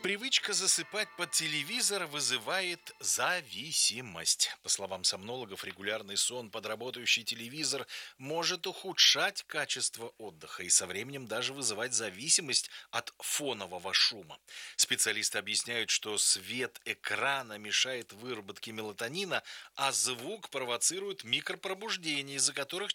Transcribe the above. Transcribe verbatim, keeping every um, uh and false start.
Привычка засыпать под телевизор вызывает зависимость. По словам сомнологов, регулярный сон под работающий телевизор может ухудшать качество отдыха и со временем даже вызывать зависимость от фонового шума. Специалисты объясняют, что свет экрана мешает выработке мелатонина, а звук провоцирует микропробуждение, из-за которых